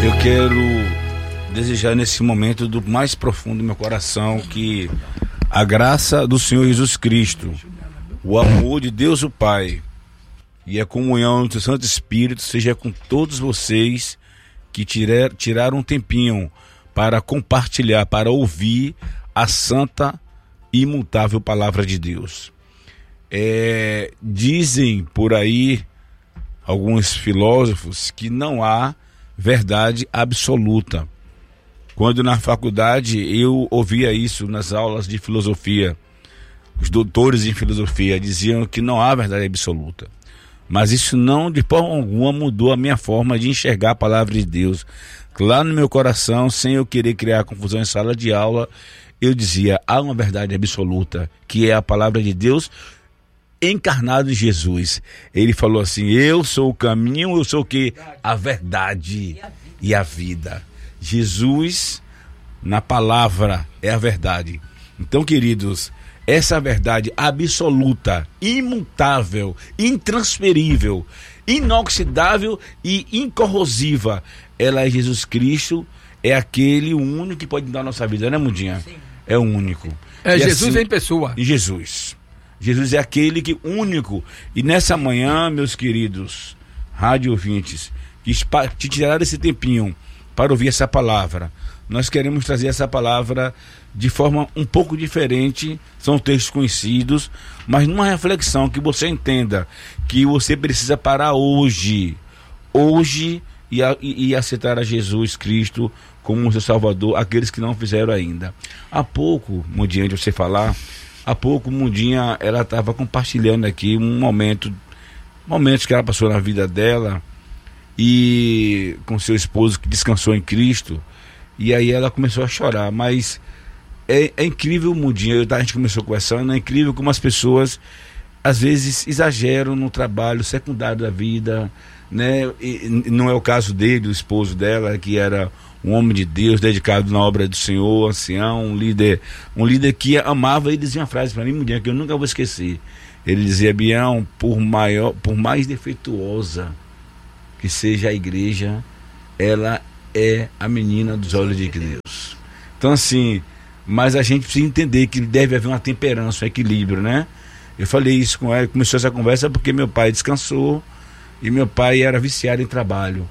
Eu quero desejar nesse momento do mais profundo do meu coração que a graça do Senhor Jesus Cristo, o amor de Deus o Pai e a comunhão do Santo Espírito seja com todos vocês que tiraram um tempinho para compartilhar, para ouvir a santa e imutável palavra de Deus. Dizem por aí alguns filósofos que não há verdade absoluta. Quando na faculdade eu ouvia isso nas aulas de filosofia, os doutores em filosofia diziam que não há verdade absoluta. Mas isso não de forma alguma mudou a minha forma de enxergar a palavra de Deus. Lá no meu coração, sem eu querer criar confusão em sala de aula, eu dizia, há uma verdade absoluta, que é a palavra de Deus encarnado em Jesus. Ele falou assim, eu sou o caminho, eu sou o quê? A verdade e a vida. Jesus, na palavra, é a verdade. Então, queridos, essa verdade absoluta, imutável, intransferível, inoxidável e incorrosiva, ela é Jesus Cristo, é aquele único que pode dar a nossa vida, né, Mundinha? Sim. É o único. É Jesus assim, em pessoa. E Jesus é aquele que único. E nessa manhã, meus queridos rádio ouvintes, que te tiraram esse tempinho para ouvir essa palavra, nós queremos trazer essa palavra de forma um pouco diferente. São textos conhecidos, mas numa reflexão que você entenda que você precisa parar hoje e aceitar a Jesus Cristo como seu Salvador, aqueles que não fizeram ainda. Há pouco, Mundinha, de você falar, Mundinha, ela estava compartilhando aqui momentos que ela passou na vida dela e com seu esposo que descansou em Cristo, e aí ela começou a chorar. Mas é incrível, Mundinha, a gente começou conversando, é incrível como as pessoas às vezes exageram no trabalho secundário da vida, né? E não é o caso dele, o esposo dela, que era um homem de Deus, dedicado na obra do Senhor, ancião, um líder que amava. E dizia uma frase para mim, Mundinha, que eu nunca vou esquecer. Ele dizia, Bião, por mais defeituosa que seja a igreja, ela é a menina dos olhos de Deus. Então assim, mas a gente precisa entender que deve haver uma temperança, um equilíbrio, né? Eu falei isso com ela, começou essa conversa porque meu pai descansou e meu pai era viciado em trabalho.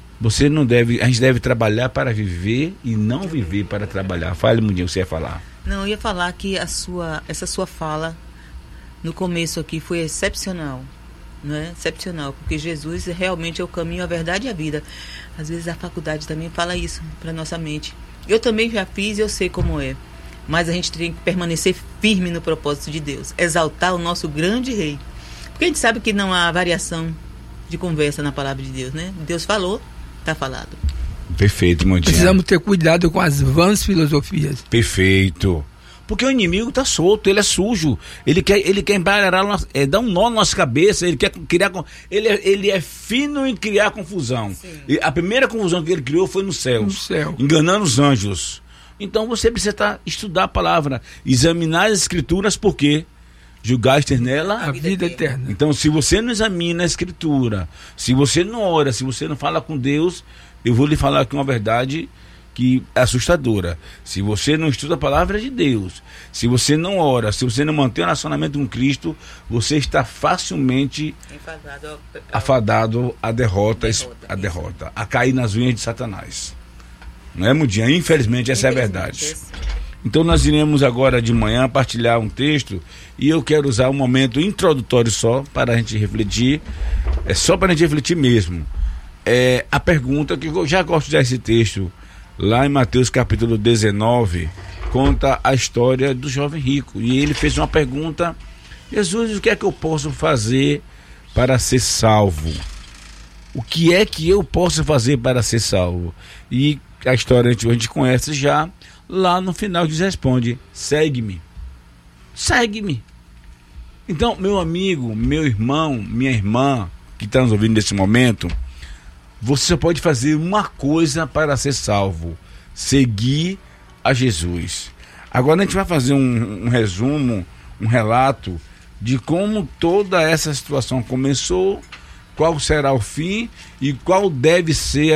A gente deve trabalhar para viver e não viver para trabalhar. Fale, Mundinho, você ia falar. Não, eu ia falar que essa sua fala no começo aqui foi excepcional, não é? Excepcional, porque Jesus realmente é o caminho, a verdade e a vida. Às vezes a faculdade também fala isso para nossa mente. Eu também já fiz, eu sei como é. Mas a gente tem que permanecer firme no propósito de Deus, exaltar o nosso grande rei. Porque a gente sabe que não há variação de conversa na palavra de Deus, né? Deus falou, está falado. Perfeito, Mundinha. Precisamos ter cuidado com as vãs filosofias. Perfeito. Porque o inimigo está solto, ele é sujo, ele quer embaralhar, dar um nó na nossa cabeça, ele quer criar, ele é fino em criar confusão. E a primeira confusão que ele criou foi no céu, enganando os anjos. Então você precisa estudar a palavra, examinar as escrituras, porque julgaste nela a vida eterna. Então, se você não examina a escritura, se você não ora, se você não fala com Deus, eu vou lhe falar aqui uma verdade que é assustadora. Se você não estuda a palavra de Deus, se você não ora, se você não mantém o relacionamento com Cristo, você está facilmente afadado à derrota, a cair nas unhas de Satanás. Não é, Mundinha? Infelizmente, essa é a verdade. Então nós iremos agora de manhã partilhar um texto e eu quero usar um momento introdutório só para a gente refletir, só para a gente refletir mesmo. A pergunta que eu já gosto de usar esse texto, lá em Mateus capítulo 19, conta a história do jovem rico. E ele fez uma pergunta: Jesus, o que é que eu posso fazer para ser salvo? O que é que eu posso fazer para ser salvo? E a história a gente conhece já. Lá no final Jesus responde: segue-me. Segue-me. Então, meu amigo, meu irmão, minha irmã que está nos ouvindo nesse momento, você só pode fazer uma coisa para ser salvo: seguir a Jesus. Agora a gente vai fazer um resumo, um relato de como toda essa situação começou, qual será o fim e qual deve ser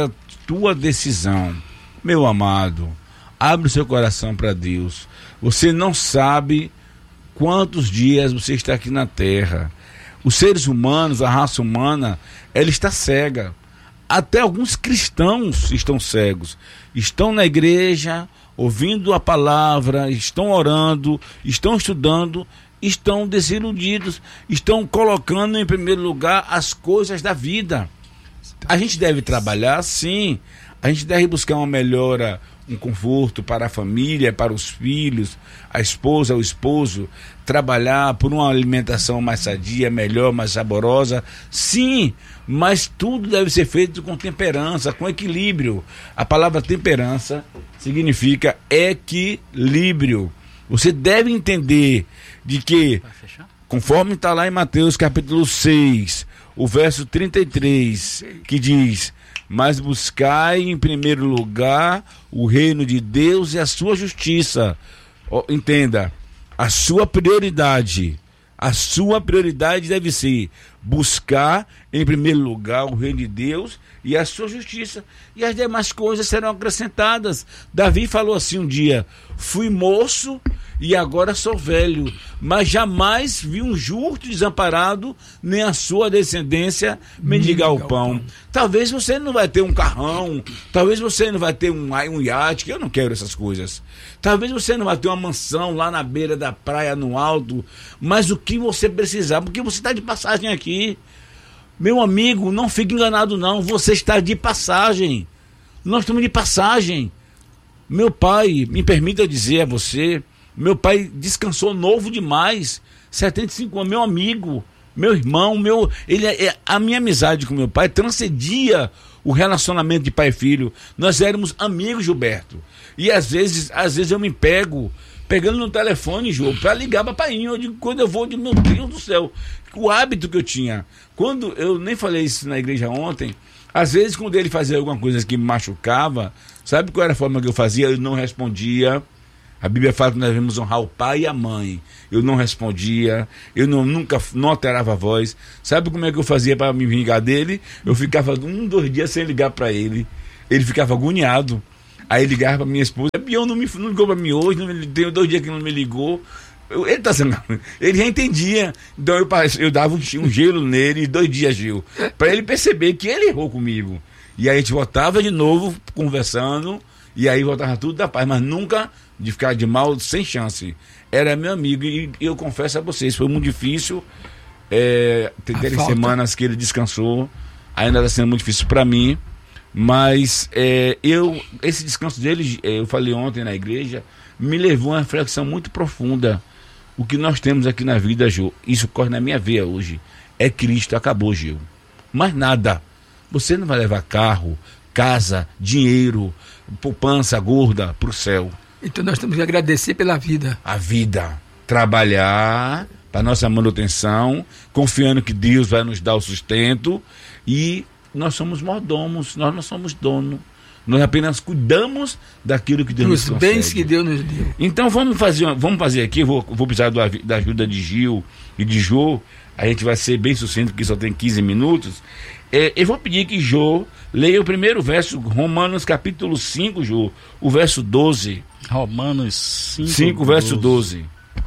tua decisão. Meu amado, abre o seu coração para Deus. Você não sabe quantos dias você está aqui na terra. Os seres humanos, a raça humana, ela está cega. Até alguns cristãos estão cegos. Estão na igreja, ouvindo a palavra, estão orando, estão estudando, estão desiludidos, estão colocando em primeiro lugar as coisas da vida. A gente deve trabalhar, sim. A gente deve buscar uma melhora, um conforto para a família, para os filhos, a esposa, o esposo, trabalhar por uma alimentação mais sadia, melhor, mais saborosa, sim, mas tudo deve ser feito com temperança, com equilíbrio. A palavra temperança significa equilíbrio. Você deve entender de que, conforme está lá em Mateus capítulo 6, o verso 33, que diz: mas buscai em primeiro lugar o reino de Deus e a sua justiça. Entenda, a sua prioridade deve ser buscar em primeiro lugar o reino de Deus e a sua justiça, e as demais coisas serão acrescentadas. Davi falou assim um dia: fui moço e agora sou velho, mas jamais vi um justo desamparado, nem a sua descendência mendigar o pão. Talvez você não vai ter um carrão, talvez você não vai ter um iate, que eu não quero essas coisas. Talvez você não vai ter uma mansão lá na beira da praia, no alto, mas o que você precisar, porque você está de passagem aqui. Meu amigo, não fique enganado não, você está de passagem. Nós estamos de passagem. Meu pai, me permita dizer a você, meu pai descansou novo demais, 75 anos, meu amigo, meu irmão, a minha amizade com meu pai transcendia o relacionamento de pai e filho. Nós éramos amigos, Gilberto. E às vezes eu me pegando no telefone, João, para ligar para painho. Eu digo, quando eu vou, eu digo, meu Deus do céu, o hábito que eu tinha. Quando eu nem falei isso na igreja ontem, às vezes quando ele fazia alguma coisa que me machucava, sabe qual era a forma que eu fazia? Eu não respondia. A Bíblia fala que nós devemos honrar o pai e a mãe. Eu não respondia, eu nunca alterava a voz. Sabe como é que eu fazia para me vingar dele? Eu ficava 2 dias sem ligar para ele. Ele ficava agoniado. Aí ligava para minha esposa: Bion não ligou para mim hoje, tem 2 dias que não me ligou. Ele já entendia. Então eu dava um gelo nele, 2 dias Gil, para ele perceber que ele errou comigo. E aí a gente voltava de novo conversando, e aí voltava tudo da paz, mas nunca de ficar de mal, sem chance. Era meu amigo, e eu confesso a vocês, foi muito difícil. Tem semanas que ele descansou, ainda está sendo muito difícil para mim, mas esse descanso dele, eu falei ontem na igreja, me levou a uma reflexão muito profunda. O que nós temos aqui na vida, Gil, isso corre na minha veia hoje, é Cristo. Acabou, Gil, mais nada. Você não vai levar carro, casa, dinheiro, poupança gorda para o céu. Então nós temos que agradecer pela vida. A vida, trabalhar para nossa manutenção, confiando que Deus vai nos dar o sustento, e nós somos mordomos, nós não somos dono. Nós apenas cuidamos daquilo que Deus nos concede. Dos bens que Deus nos deu. Então vamos fazer aqui, vou precisar da ajuda de Gil e de Jô. A gente vai ser bem sucinto, porque só tem 15 minutos. Eu vou pedir que Jô leia o primeiro verso, Romanos capítulo 5, Jô, o verso 12. Romanos 5 verso 12.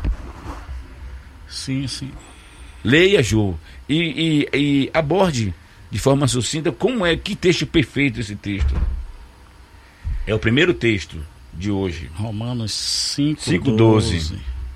Sim. Leia, Jô, e aborde de forma sucinta que texto perfeito esse texto. É o primeiro texto de hoje. Romanos 5:12.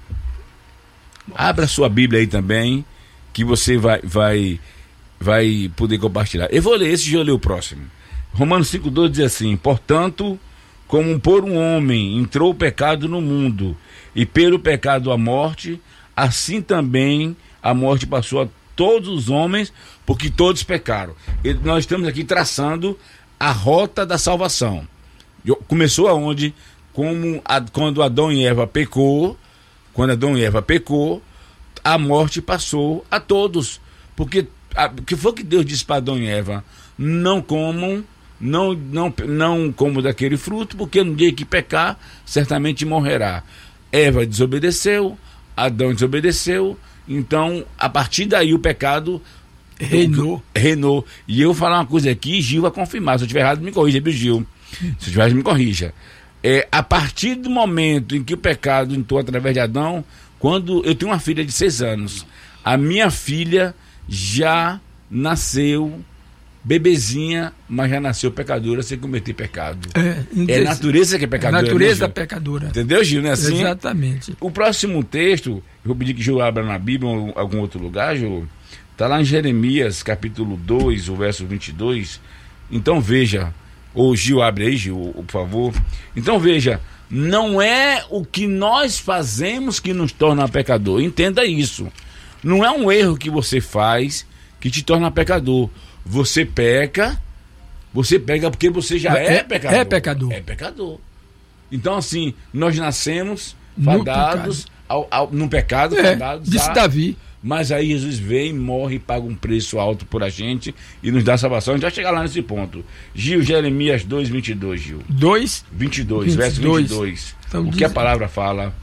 Abra sua Bíblia aí também, que você vai poder compartilhar. Eu vou ler esse e eu ler o próximo. Romanos 5:12 diz assim: portanto, como por um homem entrou o pecado no mundo, e pelo pecado a morte, assim também a morte passou a todos os homens, porque todos pecaram. E nós estamos aqui traçando a rota da salvação. Começou aonde? Quando Adão e Eva pecou. Quando Adão e Eva pecou, a morte passou a todos. Porque o que foi que Deus disse para Adão e Eva? Não comam, não comam daquele fruto, porque no dia que pecar, certamente morrerá. Eva desobedeceu, Adão desobedeceu, então a partir daí o pecado Reinou. E eu vou falar uma coisa aqui, Gil vai confirmar. Se eu estiver errado, me corrija, viu, Gil? Se eu estiver errado, me corrija. A partir do momento em que o pecado entrou através de Adão, quando eu tenho uma filha de 6 anos, a minha filha já nasceu bebezinha, mas já nasceu pecadora sem cometer pecado. É a natureza que é pecadora. Natureza pecadora. Entendeu, Gil? Não é assim? Exatamente. O próximo texto, eu vou pedir que Gil abra na Bíblia ou em algum outro lugar, Gil. Está lá em Jeremias, capítulo 2, o verso 22. Então veja, ou Gil, abre aí, Gil, por favor. Então veja, não é o que nós fazemos que nos torna pecador. Entenda isso. Não é um erro que você faz que te torna pecador. Você peca porque você já é pecador. É pecador. É pecador. Então, assim, nós nascemos fadados num pecado, fadados disse Davi. Mas aí Jesus vem, morre e paga um preço alto por a gente e nos dá salvação. A gente vai chegar lá nesse ponto. Gil, Jeremias 2, 22, Gil. 2? 22, verso 22. Então, o que a palavra fala?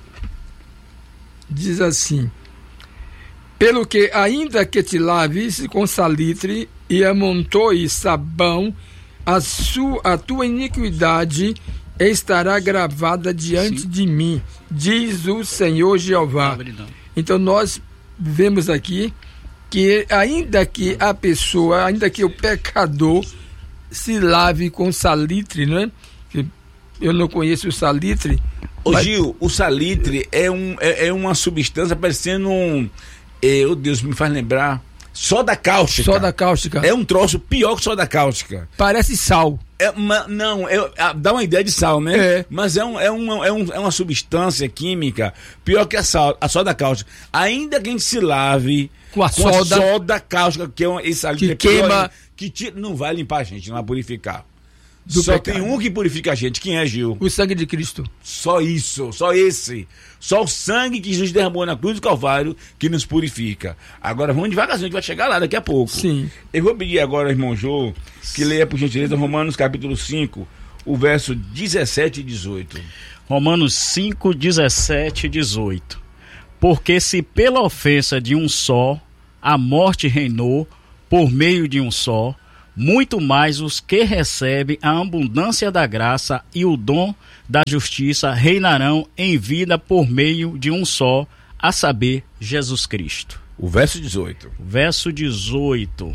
Diz assim: pelo que ainda que te laves com salitre e amontoes sabão, a tua iniquidade estará gravada diante de mim, diz o Senhor Jeová. Então nós vemos aqui que ainda que a pessoa, ainda que o pecador se lave com salitre, né? Eu não conheço o salitre. Mas... Gil, o salitre é uma substância parecendo Deus me faz lembrar, soda cáustica. Soda cáustica. É um troço pior que soda cáustica. Parece sal. Dá uma ideia de sal, né? Mas é uma substância química pior que a soda cáustica. Ainda que a gente se lave com a soda cáustica, que é esse ali que queima, não vai limpar a gente, não vai purificar. Só tem um que purifica a gente. Quem é, Gil? O sangue de Cristo. Só isso, só esse. Só o sangue que Jesus derramou na cruz do Calvário que nos purifica. Agora vamos devagarzinho, a gente vai chegar lá daqui a pouco. Sim. Eu vou pedir agora ao irmão Jô que leia, por gentileza, Romanos capítulo 5, o verso 17 e 18. Romanos 5, 17 e 18. Porque se pela ofensa de um só a morte reinou por meio de um só, muito mais os que recebem a abundância da graça e o dom da justiça reinarão em vida por meio de um só, a saber, Jesus Cristo. O verso 18. Verso 18.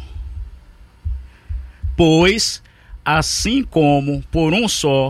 Pois assim como por um só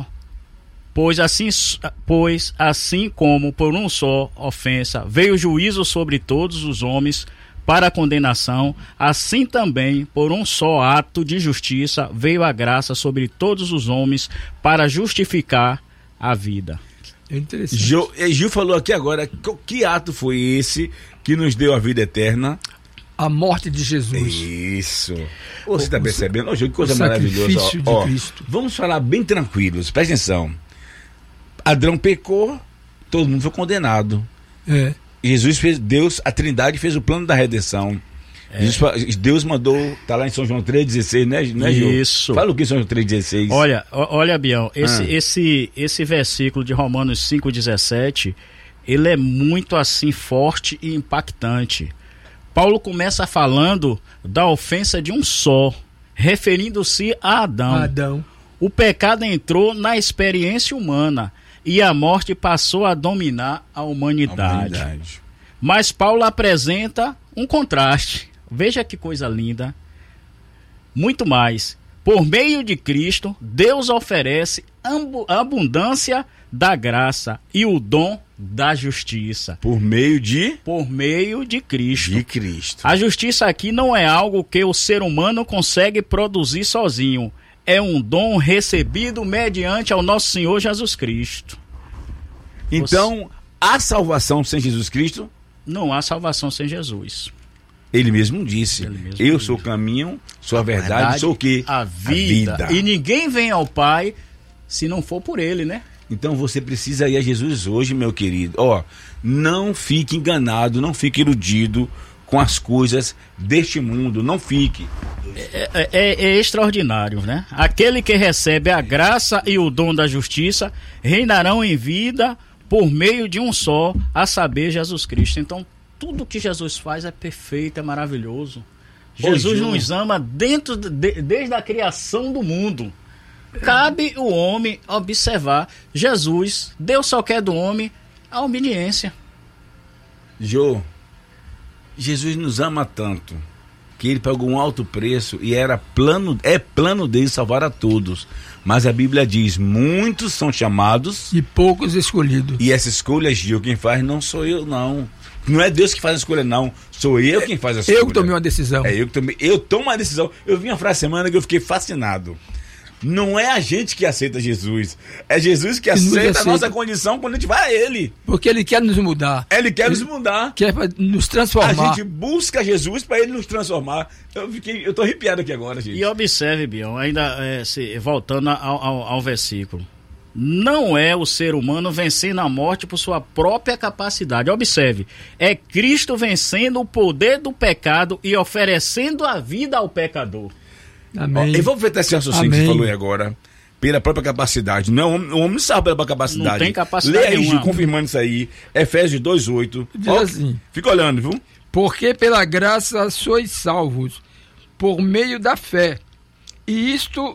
ofensa veio o juízo sobre todos os homens para a condenação, assim também, por um só ato de justiça, veio a graça sobre todos os homens para justificar a vida. É interessante. Gil falou aqui agora, que ato foi esse que nos deu a vida eterna? A morte de Jesus. Isso. Você está percebendo? Gil, que coisa maravilhosa. De Cristo. Vamos falar bem tranquilos, presta atenção. Adão pecou, todo mundo foi condenado. Jesus fez, a Trindade fez o plano da redenção. Deus mandou, tá lá em São João 3,16, né, Gil? Isso. Fala o que é São João 3,16. Olha, Bião, esse versículo de Romanos 5,17, ele é muito assim forte e impactante. Paulo começa falando da ofensa de um só, referindo-se a Adão. O pecado entrou na experiência humana e a morte passou a dominar a humanidade. Mas Paulo apresenta um contraste. Veja que coisa linda. Muito mais. Por meio de Cristo, Deus oferece a abundância da graça e o dom da justiça. Por meio de Cristo. De Cristo. A justiça aqui não é algo que o ser humano consegue produzir sozinho. É um dom recebido mediante ao nosso Senhor Jesus Cristo. Então, há salvação sem Jesus Cristo? Não há salvação sem Jesus. Ele mesmo disse, eu sou o caminho, sou a verdade, sou o quê? A vida. E ninguém vem ao Pai se não for por ele, né? Então você precisa ir a Jesus hoje, meu querido. Não fique enganado, não fique iludido com as coisas deste mundo, não fique. É extraordinário, né? Aquele que recebe a graça e o dom da justiça reinarão em vida por meio de um só, a saber, Jesus Cristo. Então, tudo que Jesus faz é perfeito, é maravilhoso. Jesus nos ama desde a criação do mundo. Cabe o homem observar. Deus só quer do homem a obediência. Jô, Jesus nos ama tanto que ele pagou um alto preço e é plano dele salvar a todos. Mas a Bíblia diz, muitos são chamados e poucos escolhidos. E essa escolha, Gil, quem faz não sou eu, não. Não é Deus que faz a escolha, não. Sou eu quem faz a escolha. Eu que tomei uma decisão. Eu tomo uma decisão. Eu vi uma frase semana que eu fiquei fascinado. Não é a gente que aceita Jesus. É Jesus que aceita a nossa condição quando a gente vai a Ele. Porque Ele quer nos mudar. Ele quer nos mudar. Quer nos transformar. A gente busca Jesus para Ele nos transformar. Eu tô arrepiado aqui agora, gente. E observe, Bion, ainda voltando ao versículo. Não é o ser humano vencendo a morte por sua própria capacidade. Observe, é Cristo vencendo o poder do pecado e oferecendo a vida ao pecador. Amém. Eu vou aproveitar esse raciocínio que você falou aí agora, pela própria capacidade. Não, o homem não sabe pela própria capacidade. Não tem capacidade Lê aí, nenhuma. Confirmando isso aí, Efésios 2:8. Diz assim: fica olhando, viu? Porque pela graça sois salvos, por meio da fé. E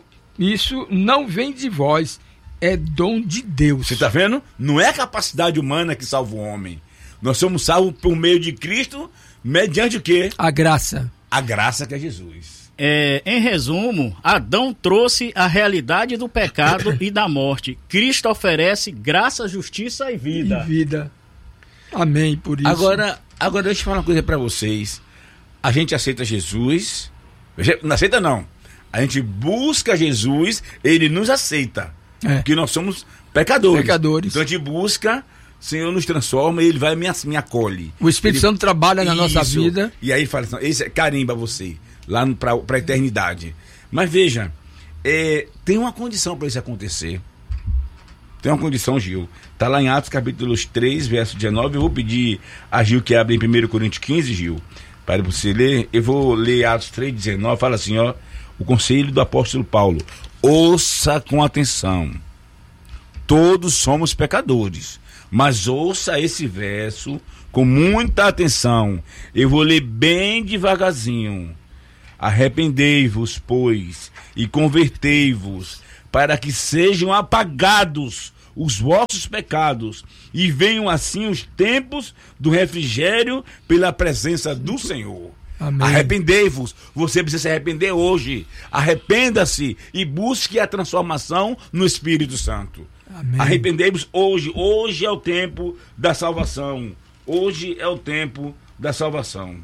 isso não vem de vós, é dom de Deus. Você está vendo? Não é a capacidade humana que salva o homem. Nós somos salvos por meio de Cristo, mediante o quê? A graça. A graça que é Jesus. Em resumo, Adão trouxe a realidade do pecado e da morte. Cristo oferece graça, justiça e vida. Amém, por isso. Agora deixa eu falar uma coisa para vocês. A gente aceita Jesus. Não aceita, não. A gente busca Jesus, Ele nos aceita. Porque nós somos pecadores. Então a gente busca, o Senhor nos transforma e Ele vai e me acolhe. O Espírito Santo trabalha na nossa vida. E aí fala assim, esse carimba você, lá para a eternidade. Mas veja, tem uma condição para isso acontecer. Tem uma condição, Gil. Está lá em Atos capítulos 3, verso 19. Eu vou pedir a Gil que abra em 1 Coríntios 15, Gil, para você ler. Eu vou ler Atos 3, 19. Fala assim, ó. O conselho do apóstolo Paulo. Ouça com atenção. Todos somos pecadores. Mas ouça esse verso com muita atenção. Eu vou ler bem devagarzinho. Arrependei-vos, pois, e convertei-vos, para que sejam apagados os vossos pecados, e venham assim os tempos do refrigério pela presença do Senhor. Amém. Arrependei-vos. Você precisa se arrepender hoje. Arrependa-se e busque a transformação no Espírito Santo. Amém. Arrependei-vos hoje. Hoje é o tempo da salvação. Hoje é o tempo da salvação.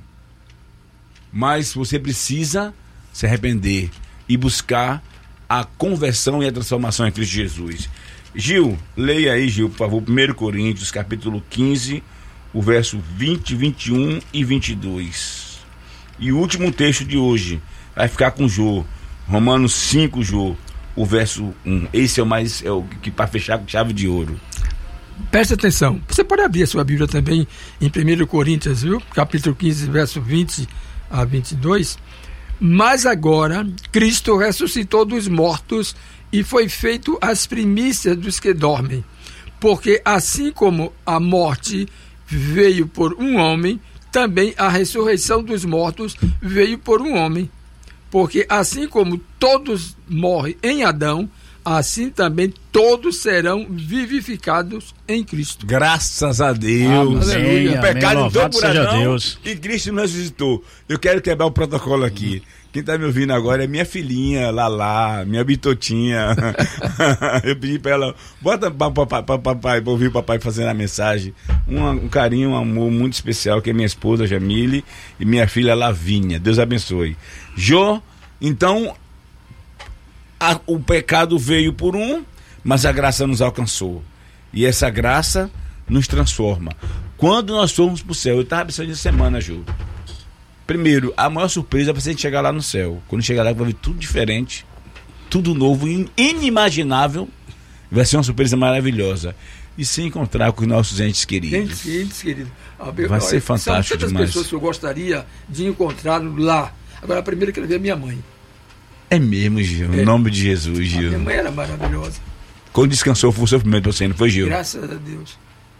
Mas você precisa se arrepender e buscar a conversão e a transformação em Cristo Jesus. Gil, leia aí, Gil, por favor, 1 Coríntios, capítulo 15, o verso 20, 21 e 22. E o último texto de hoje vai ficar com Jô, Romanos 5, Jô, o verso 1. Esse é o que para fechar com chave de ouro. Preste atenção. Você pode abrir a sua Bíblia também em 1 Coríntios, viu? Capítulo 15, verso 20 a 22. Mas agora Cristo ressuscitou dos mortos e foi feito as primícias dos que dormem. Porque assim como a morte veio por um homem, também a ressurreição dos mortos veio por um homem. Porque assim como todos morrem em Adão, assim também todos serão vivificados em Cristo. Graças a Deus. Aleluia. O pecado entrou por Adão Deus. E Cristo nos ressuscitou. Eu quero quebrar o protocolo aqui. Quem está me ouvindo agora é minha filhinha, Lala, minha bitotinha. Eu pedi para ela, bota para papai, para ouvir o papai fazendo a mensagem. Um carinho, um amor muito especial, que é minha esposa, Jamile, e minha filha, Lavínia. Deus abençoe. Jô, então, o pecado veio por um, mas a graça nos alcançou. E essa graça nos transforma. Quando nós formos para o céu, eu estava pensando essa semana, Jô. Primeiro, a maior surpresa vai ser a gente chegar lá no céu. Quando chegar lá, vai ver tudo diferente, tudo novo, inimaginável. Vai ser uma surpresa maravilhosa. E se encontrar com os nossos entes queridos. Entes queridos. Vai ser fantástico são demais. Pessoas que eu gostaria de encontrar lá. Agora, a primeira que eu ver é minha mãe. É mesmo, Gil. Em nome de Jesus, Gil. Minha mãe era maravilhosa. Quando descansou, foi o sofrimento para você, não foi, Gil? Graças a Deus.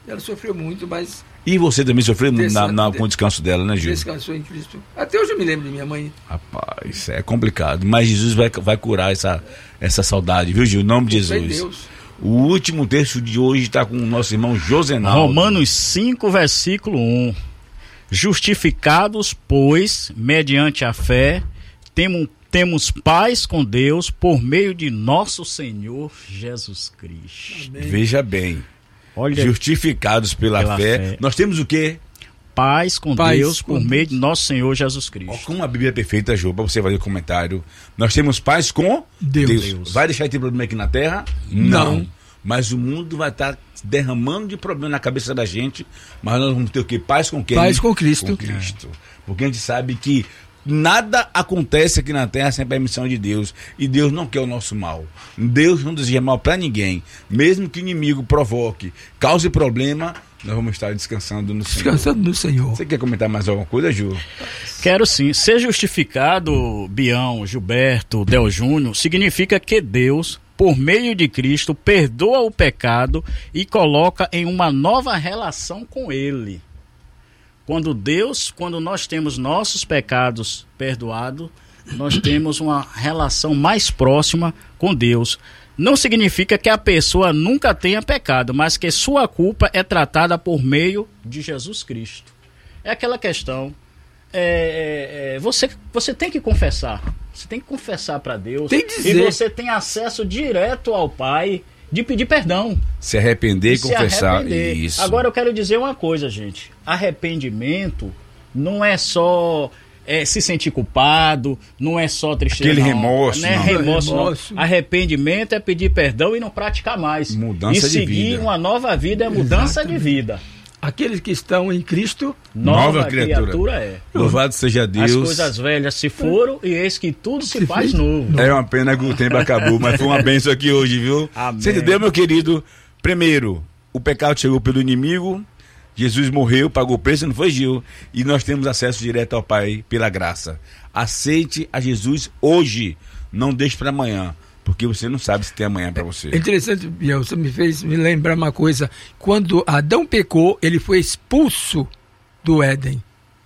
Ela sofreu muito, mas E você também sofreu com o descanso dela, né, Gil? descansou em Cristo. Até hoje eu me lembro de minha mãe. Rapaz, é complicado. Mas Jesus vai curar essa saudade, viu, Gil? Em nome de Jesus. Deus. O último texto de hoje está com o nosso irmão Josenaldo. Romanos 5, versículo 1. Justificados, pois, mediante a fé, temos paz com Deus por meio de nosso Senhor Jesus Cristo. Amém. Veja bem. Olha, Justificados pela fé. Nós temos o quê? Paz com Deus por meio de nosso Senhor Jesus Ó, Cristo. como a Bíblia é perfeita, Jô, para você fazer o comentário. Nós temos paz com Deus. Vai deixar de ter problema aqui na Terra? Não. Mas o mundo vai estar derramando de problema na cabeça da gente. Mas nós vamos ter o quê? Paz com quem? Paz com Cristo. Com Cristo. Porque a gente sabe que nada acontece aqui na Terra sem permissão de Deus. E Deus não quer o nosso mal. Deus não deseja mal para ninguém. Mesmo que o inimigo provoque, cause problema, nós vamos estar descansando no Senhor. Descansando no Senhor. Você quer comentar mais alguma coisa, Ju? Quero sim. Ser justificado, Bião, Gilberto, Del Júnior, significa que Deus, por meio de Cristo, perdoa o pecado e coloca em uma nova relação com Ele. Quando nós temos nossos pecados perdoados, nós temos uma relação mais próxima com Deus. Não significa que a pessoa nunca tenha pecado, mas que sua culpa é tratada por meio de Jesus Cristo. É aquela questão, você tem que confessar. Você tem que confessar para Deus. Tem que dizer. E você tem acesso direto ao Pai de pedir perdão. Se arrepender e confessar. Arrepender. Isso. Agora eu quero dizer uma coisa, gente. Arrependimento não é só se sentir culpado, não é só tristeza. Aquele não. remorso. Não é não. remorso, não. Remorso. Arrependimento é pedir perdão e não praticar mais. Mudança e de seguir vida. uma nova vida é mudança de vida. Aqueles que estão em Cristo, Nova criatura. criatura É. Louvado seja Deus. As coisas velhas se foram e eis que tudo se faz novo. É uma pena que o tempo acabou, mas foi uma bênção aqui hoje, viu? Amém. Você entendeu, meu querido? Primeiro, o pecado chegou pelo inimigo, Jesus morreu, pagou o preço, não foi, Gil? E nós temos acesso direto ao Pai pela graça. Aceite a Jesus hoje, não deixe para amanhã, porque você não sabe se tem amanhã para você. é interessante, Biel, você me fez me lembrar uma coisa. Quando Adão pecou, ele foi expulso do Éden.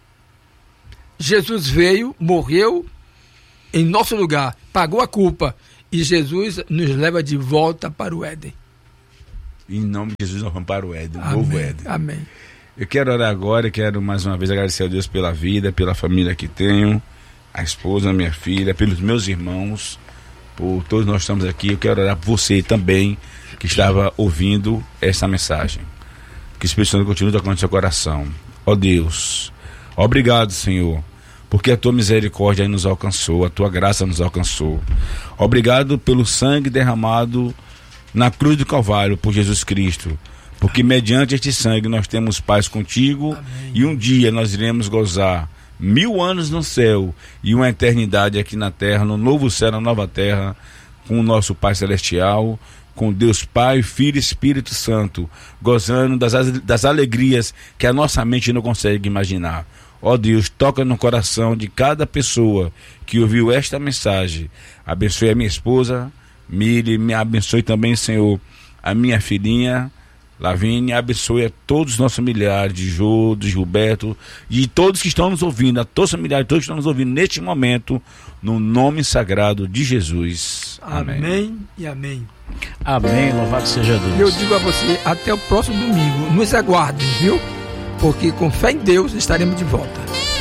Jesus veio, morreu em nosso lugar, pagou a culpa, e Jesus nos leva de volta para o Éden. Em nome de Jesus, nós vamos para o Éden, o novo Amém. Éden. Amém. Eu quero orar agora, quero mais uma vez agradecer a Deus pela vida, pela família que tenho, a esposa, a minha filha, pelos meus irmãos, por todos nós estamos aqui. Eu quero orar por você também, que estava ouvindo essa mensagem. Que o Espírito Santo continue tocando no seu coração. Ó Deus, obrigado, Senhor, porque a tua misericórdia nos alcançou, a tua graça nos alcançou. Obrigado pelo sangue derramado na cruz do Calvário por Jesus Cristo, porque mediante este sangue nós temos paz contigo. Amém. E um dia nós iremos gozar 1000 anos no céu e uma eternidade aqui na terra, no novo céu, na nova terra, com o nosso Pai Celestial, com Deus Pai, Filho e Espírito Santo, gozando das alegrias que a nossa mente não consegue imaginar. Ó Deus, toca no coração de cada pessoa que ouviu esta mensagem. Abençoe a minha esposa Miri, me abençoe também, Senhor, a minha filhinha Lavínia, abençoe a todos os nossos familiares, de Jô, de Gilberto, e todos que estão nos ouvindo, a todos os familiares, todos que estão nos ouvindo neste momento, no nome sagrado de Jesus. Amém. Amém e amém. Amém, louvado seja Deus. Eu digo a você, até o próximo domingo, nos aguardem, viu? Porque com fé em Deus estaremos de volta.